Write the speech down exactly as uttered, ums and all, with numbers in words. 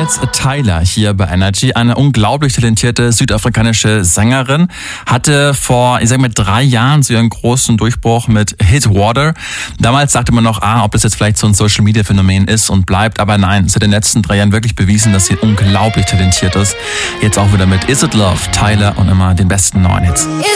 Damals Tyla hier bei Energy, eine unglaublich talentierte südafrikanische Sängerin, hatte vor, ich sag mal, drei Jahren so ihren großen Durchbruch mit Hit Water. Damals sagte man noch, ah, ob das jetzt vielleicht so ein Social-Media-Phänomen ist und bleibt, aber nein, sie hat in den letzten drei Jahren wirklich bewiesen, dass sie unglaublich talentiert ist. Jetzt auch wieder mit Is It Love, Tyla und immer den besten neuen Hits.